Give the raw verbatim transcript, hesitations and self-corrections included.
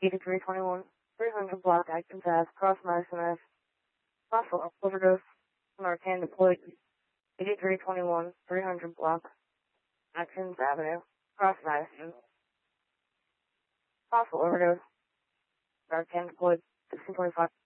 eighty-three twenty-one, three hundred block, Atkins Ave, Cross Madison Ave. Possible overdose. Narcan deployed. eighty-three twenty-one, three hundred block, Atkins Avenue, Cross Madison. Possible overdose. Narcan deployed. sixteen twenty-five.